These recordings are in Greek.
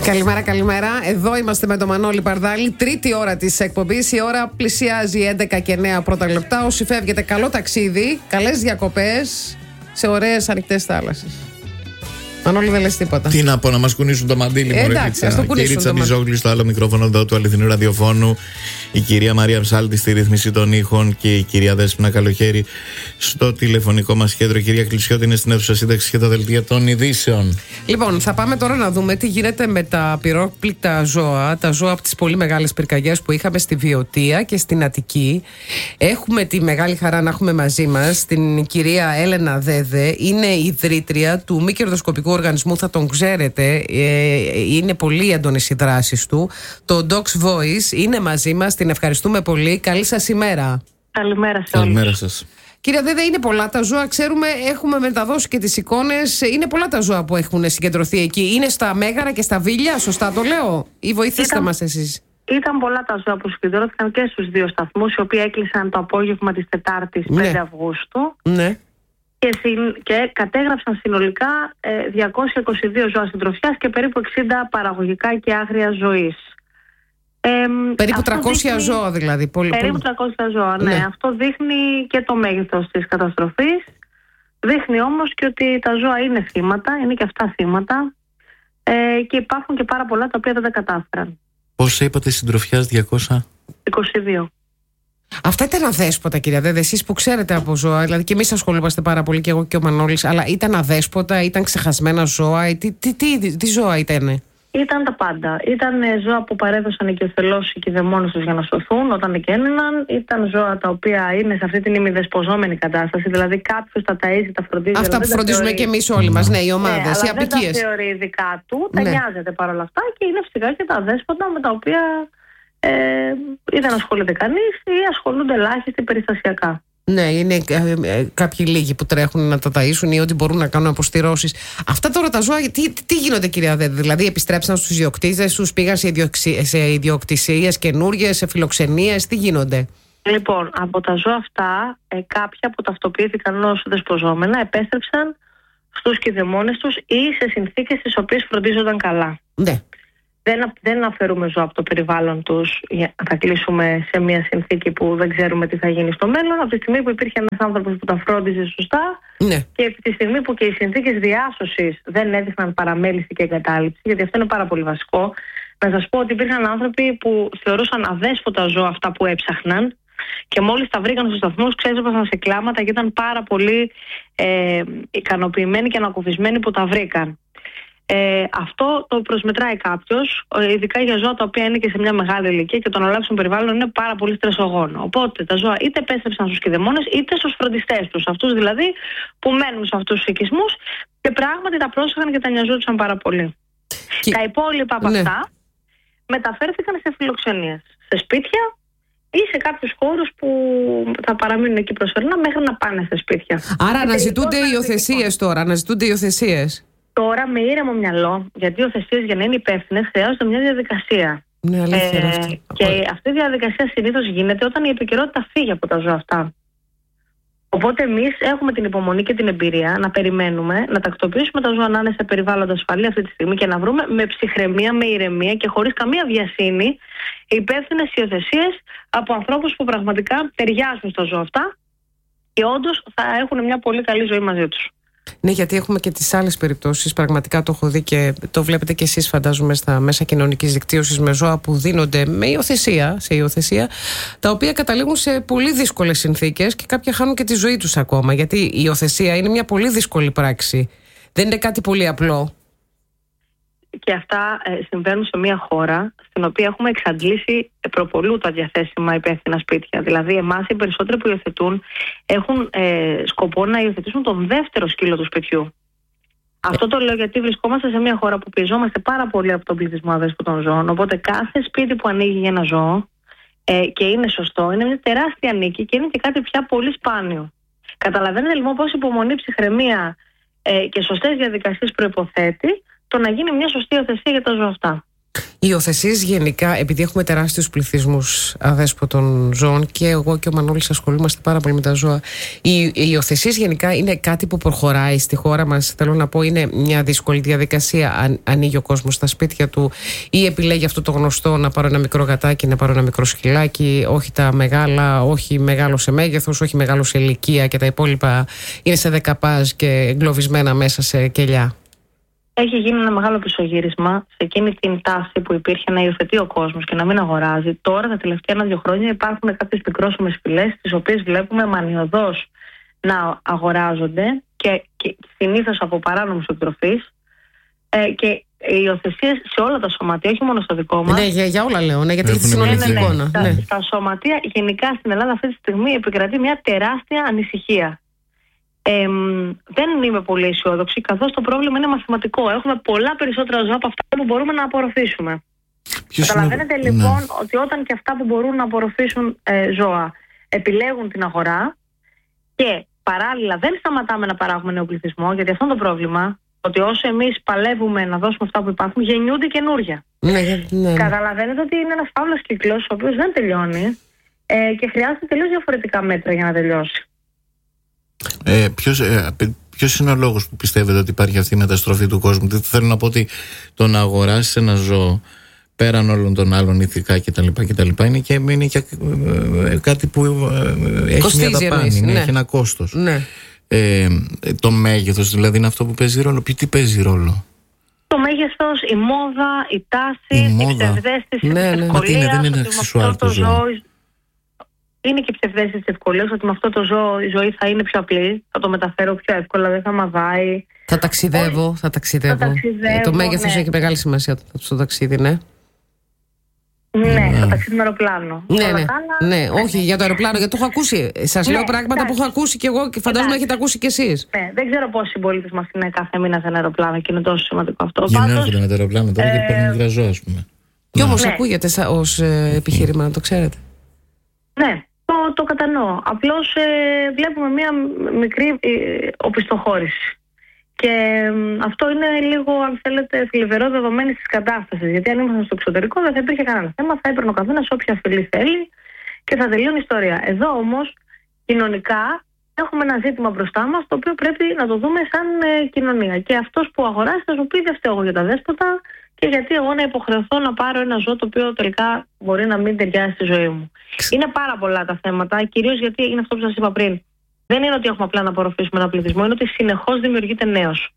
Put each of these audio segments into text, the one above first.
Καλημέρα, καλημέρα. Εδώ είμαστε με τον Μανώλη Παρδάλη. Τρίτη ώρα της εκπομπής. Η ώρα πλησιάζει 11 και 9 πρώτα λεπτά. Όσοι φεύγετε, καλό ταξίδι, καλές διακοπές σε ωραίες ανοιχτές θάλασσες. Μανώλη, δεν λες τίποτα. Τι να πω, να μας κουνήσουν το μαντίλι μου, εντάξει, ας το κουνήσουν. Και η Ρίτσα Μιζόγλου στο άλλο μικρόφωνο εδώ του αληθινού ραδιοφώνου. Η κυρία Μαρία Ψάλτη στη ρύθμιση των ήχων και η κυρία Δέσποινα Καλοχέρη στο τηλεφωνικό μας κέντρο. Η κυρία Κλεισιώτη είναι στην αίθουσα σύνταξης και τα δελτία των ειδήσεων. Λοιπόν, θα πάμε τώρα να δούμε τι γίνεται με τα πυρόπληκτα ζώα. Τα ζώα από τις πολύ μεγάλες πυρκαγιές που είχαμε στη Βιωτία και στην Αττική. Έχουμε τη μεγάλη χαρά να έχουμε μαζί μας την κυρία Έλενα Δέδε. Είναι η ιδρύτρια του μη κερδοσκοπικού οργανισμού, θα τον ξέρετε, είναι πολύ έντονες οι δράσεις του. Το Dogs Voice είναι μαζί μας, την ευχαριστούμε πολύ. Καλή σας ημέρα. Καλημέρα σε όλους. Καλημέρα σας. Κύριε Δέδε, είναι πολλά τα ζώα, ξέρουμε, έχουμε μεταδώσει και τις εικόνες. Είναι πολλά τα ζώα που έχουν συγκεντρωθεί εκεί. Είναι στα Μέγαρα και στα Βίλια, σωστά το λέω, ή βοηθήστε μας εσείς? Ήταν πολλά τα ζώα που συγκεντρώθηκαν και στους δύο σταθμούς, οι οποίοι έκλεισαν το απόγευμα της Τετάρτης 5 Αυγούστου. Ναι. Και κατέγραψαν συνολικά 222 ζώα συντροφιάς και περίπου 60 παραγωγικά και άγρια ζωής. Περίπου 300 ζώα δηλαδή. Περίπου 300 ζώα, ναι. Αυτό δείχνει και το μέγεθος της καταστροφής. Δείχνει όμως και ότι τα ζώα είναι θύματα, είναι και αυτά θύματα, και υπάρχουν και πάρα πολλά τα οποία δεν τα κατάφεραν. Πόσα είπατε συντροφιάς? 222. Αυτά ήταν αδέσποτα, κυρία Δέδε, εσείς που ξέρετε από ζώα, δηλαδή και εμείς ασχολούμαστε πάρα πολύ, και εγώ και ο Μανώλης, αλλά ήταν αδέσποτα, ήταν ξεχασμένα ζώα, τι ζώα ήτανε? Ήταν τα πάντα. Ήταν ζώα που παρέδωσαν οικειοθελώς οι κηδεμόνες τους για να σωθούν όταν εκένυναν. Ήταν ζώα τα οποία είναι σε αυτή την ημιδεσποζόμενη κατάσταση, δηλαδή κάποιος τα ταΐζει, τα φροντίζει. Αυτά που φροντίζουμε και εμείς όλοι μας, ναι, οι ομάδες, οι απικίες. Δεν τα θεωρεί δικά του, τα νοιάζεται παρόλα αυτά και είναι φυσικά και τα αδέσποτα με τα οποία ή δεν ασχολείται κανείς ή ασχολούνται ελάχιστοι περιστασιακά. Ναι, είναι κάποιοι λίγοι που τρέχουν να τα ταΐσουν ή ότι μπορούν να κάνουν αποστηρώσεις. Αυτά τώρα τα ζώα, τι γίνονται, κυρία Δέδε? Δηλαδή επιστρέψαν στους ιδιοκτήτες τους, πήγαν σε ιδιοκτησίες καινούργιες, σε φιλοξενίες, τι γίνονται? Λοιπόν, από τα ζώα αυτά, κάποια που ταυτοποιήθηκαν ως δεσποζόμενα επέστρεψαν στους κηδεμόνες τους ή σε συνθήκες τις οποίες φροντίζονταν καλά. Ναι. Δεν αφαιρούμε ζώα από το περιβάλλον τους για να τα κλείσουμε σε μια συνθήκη που δεν ξέρουμε τι θα γίνει στο μέλλον. Από τη στιγμή που υπήρχε ένας άνθρωπος που τα φρόντιζε σωστά, και από τη στιγμή που και οι συνθήκες διάσωσης δεν έδειχναν παραμέληση και εγκατάλειψη, γιατί αυτό είναι πάρα πολύ βασικό. Να σας πω ότι υπήρχαν άνθρωποι που θεωρούσαν αδέσποτα ζώα αυτά που έψαχναν και μόλις τα βρήκαν στους σταθμούς ξέσπασαν σε κλάματα και ήταν πάρα πολύ ικανοποιημένοι και ανακουφισμένοι που τα βρήκαν. Αυτό το προσμετράει κάποιος, ειδικά για ζώα τα οποία είναι και σε μια μεγάλη ηλικία και το να αλλάξουν περιβάλλον είναι πάρα πολύ στρεσογόνο. Οπότε τα ζώα είτε επέστρεψαν στους κηδεμόνες είτε στους φροντιστές τους, αυτούς δηλαδή που μένουν σε αυτούς τους οικισμούς και πράγματι τα πρόσεχαν και τα νοιαζόντουσαν πάρα πολύ. Τα υπόλοιπα από αυτά μεταφέρθηκαν σε φιλοξενίες, σε σπίτια ή σε κάποιους χώρους που θα παραμείνουν εκεί προσωρινά μέχρι να πάνε σε σπίτια. Άρα αναζητούνται υιοθεσίες τώρα, αναζητούνται υιοθεσίες. Τώρα με ήρεμο μυαλό, γιατί οι υιοθεσίες για να είναι υπεύθυνες χρειάζονται μια διαδικασία. Ναι, αλήθεια είναι αυτό. Και αυτή η διαδικασία συνήθως γίνεται όταν η επικαιρότητα φύγει από τα ζώα αυτά. Οπότε εμείς έχουμε την υπομονή και την εμπειρία να περιμένουμε, να τακτοποιήσουμε τα ζώα να είναι σε περιβάλλοντα ασφαλή αυτή τη στιγμή και να βρούμε με ψυχραιμία, με ηρεμία και χωρίς καμία βιασύνη υπεύθυνες υιοθεσίες από ανθρώπους που πραγματικά ταιριάζουν στα ζώα αυτά και όντως θα έχουν μια πολύ καλή ζωή μαζί τους. Ναι, γιατί έχουμε και τις άλλες περιπτώσεις. Πραγματικά το έχω δει και το βλέπετε και εσείς, φαντάζομαι, στα μέσα κοινωνικής δικτύωσης, με ζώα που δίνονται σε υιοθεσία, τα οποία καταλήγουν σε πολύ δύσκολες συνθήκες και κάποια χάνουν και τη ζωή τους ακόμα. Γιατί η υιοθεσία είναι μια πολύ δύσκολη πράξη. Δεν είναι κάτι πολύ απλό. Και αυτά συμβαίνουν σε μια χώρα στην οποία έχουμε εξαντλήσει προπολού τα διαθέσιμα υπεύθυνα σπίτια. Δηλαδή, εμάς οι περισσότεροι που υιοθετούν έχουν σκοπό να υιοθετήσουν τον δεύτερο σκύλο του σπιτιού. Αυτό το λέω γιατί βρισκόμαστε σε μια χώρα που πιεζόμαστε πάρα πολύ από τον πληθυσμό αδέσποτων ζώων. Οπότε, κάθε σπίτι που ανοίγει για ένα ζώο και είναι σωστό, είναι μια τεράστια νίκη και είναι και κάτι πια πολύ σπάνιο. Καταλαβαίνετε λοιπόν πόση υπομονή, ψυχραιμία και σωστές διαδικασίες προϋποθέτει το να γίνει μια σωστή υιοθεσία για τα ζώα αυτά. Οι υιοθεσίες γενικά, επειδή έχουμε τεράστιους πληθυσμούς αδέσποτων ζώων και εγώ και ο Μανώλης ασχολούμαστε πάρα πολύ με τα ζώα, οι υιοθεσίες γενικά είναι κάτι που προχωράει στη χώρα μας. Θέλω να πω, είναι μια δύσκολη διαδικασία. Ανοίγει ο κόσμος στα σπίτια του ή επιλέγει αυτό το γνωστό, να πάρω ένα μικρό γατάκι, να πάρω ένα μικρό σκυλάκι, όχι τα μεγάλα, όχι μεγάλο σε μέγεθος, όχι μεγάλο σε ηλικία και τα υπόλοιπα είναι σε δεκαπάζ και εγκλωβισμένα μέσα σε κελιά. Έχει γίνει ένα μεγάλο πισωγύρισμα σε εκείνη την τάση που υπήρχε να υιοθετεί ο κόσμος και να μην αγοράζει. Τώρα, τα τελευταία 1-2 χρόνια, υπάρχουν κάποιες μικρόσωμες φυλές, τις οποίες βλέπουμε μανιωδώς να αγοράζονται και συνήθως από παράνομους εκτροφείς. Και οι υιοθεσίες σε όλα τα σωματεία, όχι μόνο στο δικό μας. Ναι, για όλα λέω, ναι, γιατί είναι συνολική εικόνα. Στα σωματεία, γενικά στην Ελλάδα, αυτή τη στιγμή επικρατεί μια τεράστια ανησυχία. Δεν είμαι πολύ αισιόδοξη, καθώς το πρόβλημα είναι μαθηματικό. Έχουμε πολλά περισσότερα ζώα από αυτά που μπορούμε να απορροφήσουμε. Καταλαβαίνετε λοιπόν ότι όταν και αυτά που μπορούν να απορροφήσουν ζώα επιλέγουν την αγορά και παράλληλα δεν σταματάμε να παράγουμε νέο πληθυσμό, γιατί αυτό είναι το πρόβλημα. Ότι όσο εμείς παλεύουμε να δώσουμε αυτά που υπάρχουν, γεννιούνται καινούργια. Ναι. Καταλαβαίνετε ότι είναι ένας φαύλος κύκλος, ο οποίος δεν τελειώνει και χρειάζεται τελείως διαφορετικά μέτρα για να τελειώσει. Ποιος είναι ο λόγος που πιστεύετε ότι υπάρχει αυτή η μεταστροφή του κόσμου? Δεν θέλω να πω ότι το να αγοράσεις ένα ζώο πέραν όλων των άλλων ηθικά κτλ. Είναι και κάτι που έχει μια δαπάνη, έχει ένα κόστος. Ναι. Το μέγεθος δηλαδή είναι αυτό που παίζει ρόλο? Τι παίζει ρόλο? Το μέγεθος, η μόδα, η τάση, η ψευδαίσθηση της ευκολίας. Δεν είναι αξισουάρ το ζώο. Είναι και ψευδαίσθηση της ευκολίας, ότι με αυτό το ζώο η ζωή θα είναι πιο απλή, θα το μεταφέρω πιο εύκολα, δεν θα μαδάει. Θα ταξιδεύω. Το μέγεθος έχει μεγάλη σημασία στο ταξίδι, ναι. Ναι, το ταξίδι με αεροπλάνο. Ναι, όχι για το αεροπλάνο, γιατί το έχω ακούσει. Σας λέω πράγματα που έχω ακούσει και εγώ και φαντάζομαι έχετε ακούσει κι εσείς. Ναι, δεν ξέρω πόσοι συμπολίτες μας είναι κάθε μήνα σε ένα αεροπλάνο και είναι τόσο σημαντικό αυτό. Γεννιόνται με το αεροπλάνο τώρα και παίρνουν μικρά ζώα, ας πούμε. Κι όμως ακούγεται ως επιχείρημα, να το ξέρετε. Ναι, το κατανοώ. Απλώς βλέπουμε μία μικρή οπισθοχώρηση. Και αυτό είναι λίγο, αν θέλετε, θλιβερό δεδομένη της κατάστασης. Γιατί αν ήμασταν στο εξωτερικό δεν θα υπήρχε κανένα θέμα, θα έπαιρνε ο καθένας όποια φυλή θέλει και θα τελείωνε η ιστορία. Εδώ όμως, κοινωνικά, έχουμε ένα ζήτημα μπροστά μας, το οποίο πρέπει να το δούμε σαν κοινωνία. Και αυτός που αγοράζει θα σου πει: δεν φταίω εγώ για τα δέσποτα, και γιατί εγώ να υποχρεωθώ να πάρω ένα ζώο το οποίο τελικά μπορεί να μην ταιριάζει στη ζωή μου. Είναι πάρα πολλά τα θέματα, κυρίως γιατί είναι αυτό που σας είπα πριν. Δεν είναι ότι έχουμε απλά να απορροφήσουμε ένα πληθυσμό, είναι ότι συνεχώς δημιουργείται νέος.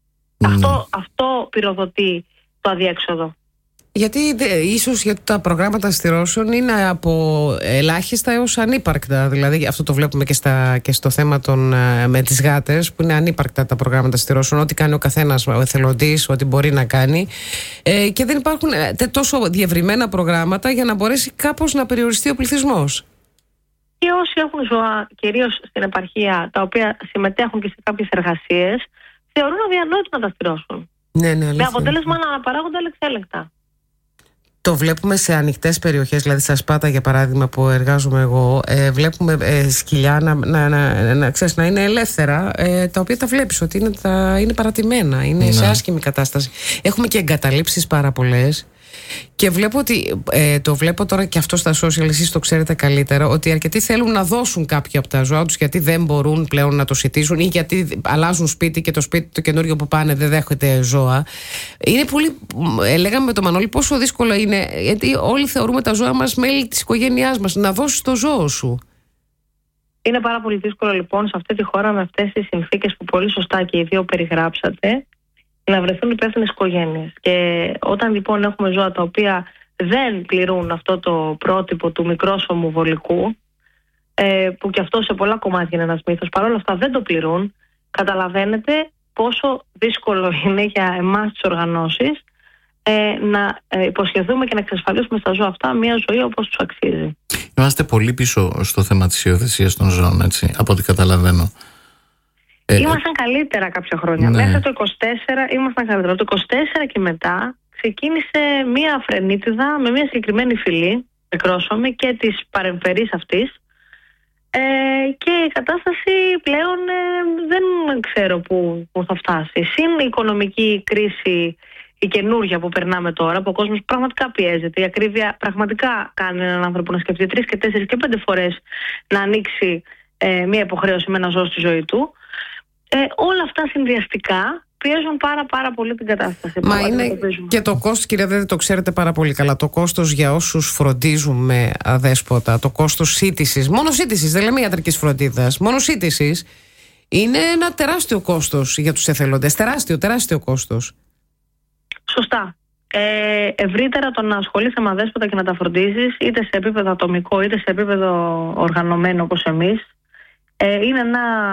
Αυτό πυροδοτεί το αδιέξοδο. Γιατί ίσως γιατί τα προγράμματα στηρώσεων είναι από ελάχιστα έως ανύπαρκτα. Δηλαδή αυτό το βλέπουμε και στο θέμα με τις γάτες, που είναι ανύπαρκτα τα προγράμματα στηρώσεων. Ό,τι κάνει ο καθένας, ο εθελοντής, ό,τι μπορεί να κάνει. Και δεν υπάρχουν τόσο διευρυμένα προγράμματα για να μπορέσει κάπως να περιοριστεί ο πληθυσμός. Και όσοι έχουν ζώα, κυρίως στην επαρχία, τα οποία συμμετέχουν και σε κάποιες εργασίες, θεωρούν αδιανόητο να τα στηρώσουν. Ναι, με αποτέλεσμα να αναπαράγονται αλεξέλεκτα. Το βλέπουμε σε ανοιχτές περιοχές, δηλαδή στα Σπάτα για παράδειγμα που εργάζομαι εγώ, βλέπουμε σκυλιά να είναι ελεύθερα, τα οποία τα βλέπεις ότι είναι παρατημένα, είναι σε άσχημη κατάσταση. Έχουμε και εγκαταλείψεις πάρα πολλές. Και βλέπω ότι το βλέπω τώρα και αυτό στα social, εσείς το ξέρετε καλύτερα, ότι αρκετοί θέλουν να δώσουν κάποια από τα ζώα τους γιατί δεν μπορούν πλέον να το σιτήσουν ή γιατί αλλάζουν σπίτι και το σπίτι το καινούριο που πάνε δεν δέχεται ζώα. Είναι πολύ, λέγαμε με τον Μανώλη, πόσο δύσκολο είναι, γιατί όλοι θεωρούμε τα ζώα μας μέλη της οικογένειάς μας, να δώσεις το ζώο σου. Είναι πάρα πολύ δύσκολο λοιπόν σε αυτή τη χώρα, με αυτές τις συνθήκες που πολύ σωστά και οι δύο περιγράψατε, να βρεθούν υπεύθυνες οικογένειες. Και όταν λοιπόν έχουμε ζώα τα οποία δεν πληρούν αυτό το πρότυπο του μικρόσωμου βολικού, που και αυτό σε πολλά κομμάτια είναι ένας μύθος, παρόλα αυτά δεν το πληρούν, καταλαβαίνετε πόσο δύσκολο είναι για εμάς τις οργανώσεις να υποσχεθούμε και να εξασφαλίσουμε στα ζώα αυτά μια ζωή όπως τους αξίζει. Είμαστε πολύ πίσω στο θέμα της υιοθεσίας των ζώων, έτσι, από ό,τι καταλαβαίνω. Ήμασταν καλύτερα κάποια χρόνια. Ναι. Μέχρι το 24 ήμασταν καλύτερα. Το 24 και μετά ξεκίνησε μία φρενίτιδα με μία συγκεκριμένη φυλή, μικρόσωμη, και της παρεμφερής αυτής. Και η κατάσταση πλέον δεν ξέρω πού θα φτάσει. Συν η οικονομική κρίση, η καινούργια που περνάμε τώρα, που ο κόσμος πραγματικά πιέζεται. Η ακρίβεια πραγματικά κάνει έναν άνθρωπο να σκεφτεί 3 και 4 και 5 φορές να ανοίξει μια υποχρέωση με ένα ζώο στη ζωή του. Όλα αυτά συνδυαστικά πιέζουν πάρα πολύ την κατάσταση. Μα είναι και το κόστος, κυρία Δέδε, το ξέρετε πάρα πολύ καλά. Το κόστος για όσους φροντίζουμε αδέσποτα, το κόστος σύτησης, μόνο σύτησης, δεν λέμε ιατρικής φροντίδας, μόνο σύτησης, είναι ένα τεράστιο κόστος για τους εθελοντές. Τεράστιο κόστος. Σωστά. Ευρύτερα το να ασχολείσαι με αδέσποτα και να τα φροντίζεις, είτε σε επίπεδο ατομικό είτε σε επίπεδο οργανωμένο όπως εμείς, είναι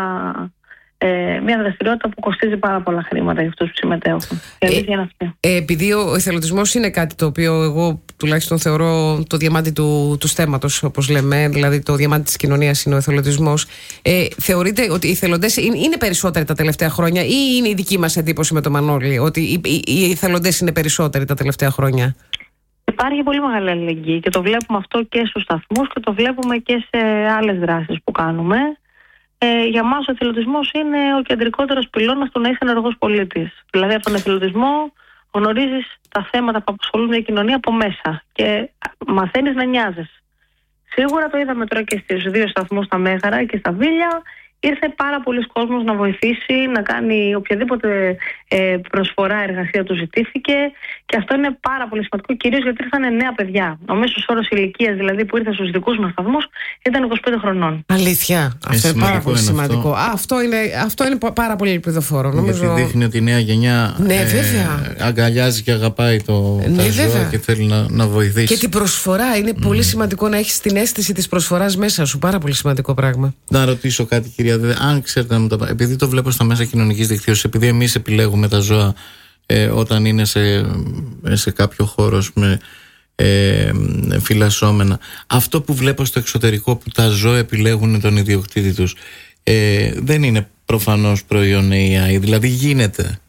μια δραστηριότητα που κοστίζει πάρα πολλά χρήματα για αυτούς που συμμετέχουν. Επειδή ο εθελοντισμός είναι κάτι το οποίο εγώ τουλάχιστον θεωρώ το διαμάντι του στέματος, όπως λέμε, δηλαδή το διαμάντι της κοινωνίας είναι ο εθελοντισμός. Θεωρείτε ότι οι εθελοντές είναι περισσότεροι τα τελευταία χρόνια, ή είναι η δική μας εντύπωση με το Μανώλη ότι οι εθελοντές είναι περισσότεροι τα τελευταία χρόνια? Υπάρχει πολύ μεγάλη αλληλεγγύη και το βλέπουμε αυτό και στους σταθμούς και το βλέπουμε και σε άλλες δράσεις που κάνουμε. Για μας ο εθελοντισμός είναι ο κεντρικότερος πυλώνας του να είσαι ενεργός πολίτης. Δηλαδή από τον εθελοντισμό γνωρίζεις τα θέματα που απασχολούν μια κοινωνία από μέσα και μαθαίνεις να νοιάζεσαι. Σίγουρα το είδαμε τώρα και στους 2 σταθμούς στα Μέγαρα και στα Βίλια. Ήρθε πάρα πολλοί κόσμος να βοηθήσει, να κάνει οποιαδήποτε προσφορά εργασία του ζητήθηκε, και αυτό είναι πάρα πολύ σημαντικό, κυρίως γιατί ήρθαν νέα παιδιά. Ο μέσος όρος ηλικίας δηλαδή που ήρθε στους δικούς μας σταθμούς ήταν 25 χρονών. Αλήθεια. Αυτό είναι πάρα πολύ σημαντικό. Αυτό είναι πάρα πολύ ελπιδοφόρο. Γιατί δείχνει ότι η νέα γενιά αγκαλιάζει και αγαπάει τα ζώα και θέλει να βοηθήσει. Και την προσφορά είναι πολύ σημαντικό, να έχεις την αίσθηση της προσφοράς μέσα σου. Πάρα πολύ σημαντικό πράγμα. Να ρωτήσω κάτι, κυρία Δέδε, αν ξέρετε, επειδή το βλέπω στα μέσα κοινωνικής δικτύωσης, επειδή εμείς επιλέγουμε τα ζώα όταν είναι σε κάποιο χώρο με φυλασσόμενα, αυτό που βλέπω στο εξωτερικό που τα ζώα επιλέγουν τον ιδιοκτήτη τους, δεν είναι προφανώς προϊόν AI, δηλαδή γίνεται?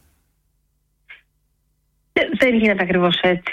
Δεν γίνεται ακριβώς έτσι.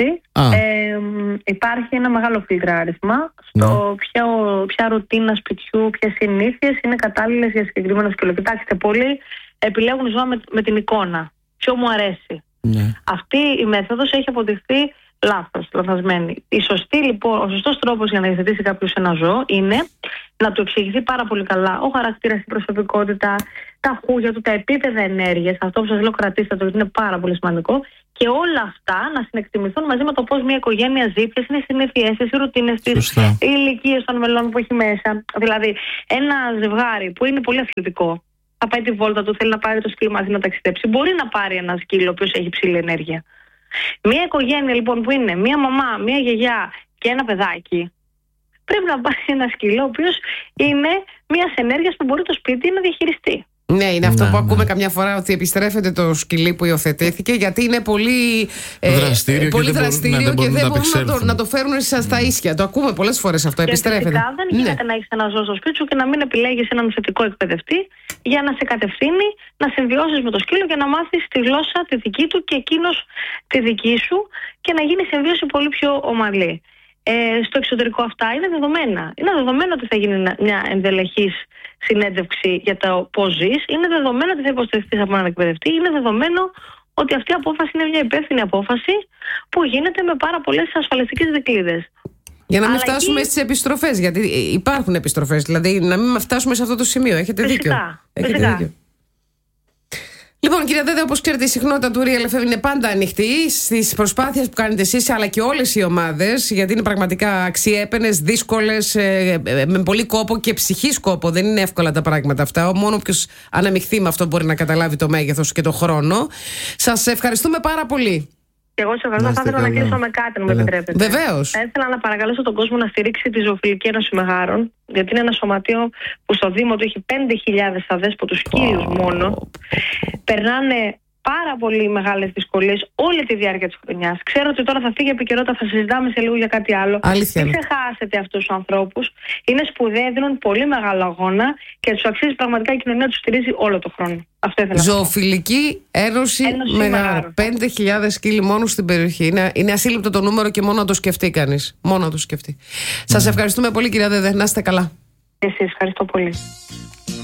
Υπάρχει ένα μεγάλο φιλτράρισμα στο ποια ρουτίνα σπιτιού, ποιες συνήθειες είναι κατάλληλες για συγκεκριμένο σκύλο. Κοιτάξτε, πολλοί επιλέγουν ζώα με την εικόνα. Ποιο μου αρέσει. Αυτή η μέθοδος έχει αποδειχθεί λαθασμένη. Ο σωστός τρόπος για να υιοθετήσει κάποιος ένα ζώο είναι να του εξηγηθεί πάρα πολύ καλά ο χαρακτήρας, η προσωπικότητα, τα χούγια του, τα επίπεδα ενέργειας. Αυτό που σας λέω, κρατήστε το, γιατί είναι πάρα πολύ σημαντικό. Και όλα αυτά να συνεκτιμηθούν μαζί με το πώς μια οικογένεια ζει, ποιες είναι οι συνήθειές της, οι ρουτίνες της, οι ηλικίες των μελών που έχει μέσα. Δηλαδή, ένα ζευγάρι που είναι πολύ αθλητικό, θα πάει τη βόλτα του, θέλει να πάρει το σκύλο μαζί να ταξιδέψει, μπορεί να πάρει ένα σκύλο ο οποίος έχει ψηλή ενέργεια. Μια οικογένεια λοιπόν που είναι μια μαμά, μια γιαγιά και ένα παιδάκι, πρέπει να πάρει ένα σκύλο ο οποίος είναι μιας ενέργειας που μπορεί το σπίτι να διαχειριστεί. Ναι, είναι αυτό που ακούμε καμιά φορά, ότι επιστρέφεται το σκυλί που υιοθετήθηκε, γιατί είναι πολύ δραστήριο και δεν μπορούν να το φέρουν στα ίσια. Το ακούμε πολλές φορές αυτό. Επιστρέφεται. Φυσικά δεν γίνεται να έχεις ένα ζώο στο σπίτι σου και να μην επιλέγεις έναν θετικό εκπαιδευτή για να σε κατευθύνει, να συμβιώσεις με το σκύλο και να μάθεις τη γλώσσα τη δική του και εκείνος τη δική σου και να γίνει συμβίωση πολύ πιο ομαλή. Στο εξωτερικό αυτά είναι δεδομένα. Είναι δεδομένο ότι θα γίνει μια ενδελεχής συνέντευξη για το πώς ζεις. Είναι δεδομένο ότι θα υποστηριχθείς από έναν εκπαιδευτή. Είναι δεδομένο ότι αυτή η απόφαση είναι μια υπεύθυνη απόφαση που γίνεται με πάρα πολλές ασφαλιστικές δικλείδες. Για να μην φτάσουμε στις επιστροφές, γιατί υπάρχουν επιστροφές. Δηλαδή να μην φτάσουμε σε αυτό το σημείο. Έχετε δίκιο. Δίκιο. Λοιπόν, κυρία Δέδε, όπως ξέρετε, η συχνότητα του Real FM είναι πάντα ανοιχτή στις προσπάθειες που κάνετε εσείς, αλλά και όλες οι ομάδες, γιατί είναι πραγματικά αξιέπαινες, δύσκολες, με πολύ κόπο και ψυχής κόπο. Δεν είναι εύκολα τα πράγματα αυτά. Μόνο όποιος αναμειχθεί με αυτό μπορεί να καταλάβει το μέγεθος και το χρόνο. Σας ευχαριστούμε πάρα πολύ. Και εγώ σε ευχαριστώ. Θα ήθελα να κλείσω με κάτι, αν μου επιτρέπετε. Βεβαίως. Θα ήθελα να παρακαλέσω τον κόσμο να στηρίξει τη Ζωοφιλική Ένωση Μεγάρων, γιατί είναι ένα σωματείο που στο Δήμο του έχει 5.000 αδέσποτους κύριους μόνο. Περνάνε πάρα πολύ μεγάλες δυσκολίες όλη τη διάρκεια της χρονιάς. Ξέρω ότι τώρα θα φύγει η επικαιρότητα, θα συζητάμε σε λίγο για κάτι άλλο. Μην ξεχάσετε αυτούς τους ανθρώπους. Είναι σπουδαίοι, δίνουν πολύ μεγάλο αγώνα και τους αξίζει πραγματικά, η κοινωνία τους στηρίζει όλο τον χρόνο. Αυτό ήθελα. Ζωοφιλική Ένωση Μεγάρων. 5.000 σκύλοι μόνο στην περιοχή. Είναι ασύλληπτο το νούμερο και μόνο να το σκεφτεί κανείς. Μόνο να το σκεφτεί. Σας ευχαριστούμε πολύ, κυρία Δέδε. Να είστε καλά. Εσείς, ευχαριστώ πολύ.